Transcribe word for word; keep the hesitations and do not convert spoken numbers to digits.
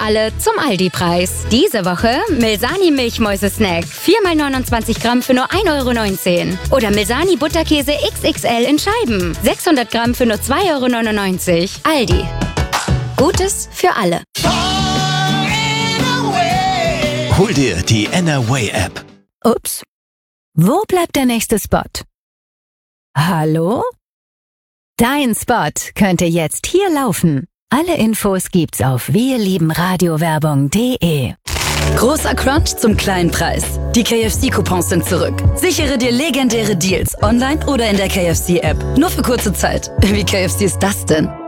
alle zum Aldi-Preis. Diese Woche Milsani Milchmäuse-Snack. vier mal neunundzwanzig Gramm für nur ein Euro neunzehn. Oder Milsani Butterkäse X X L in Scheiben. sechshundert Gramm für nur zwei Euro neunundneunzig. Aldi. Gutes für alle. Hol dir die Enerway-App. Ups. Wo bleibt der nächste Spot? Hallo? Dein Spot könnte jetzt hier laufen. Alle Infos gibt's auf wirliebenradiowerbung punkt de. Großer Crunch zum kleinen Preis. Die K F C-Coupons sind zurück. Sichere dir legendäre Deals online oder in der K F C-App. Nur für kurze Zeit. Wie K F C ist das denn?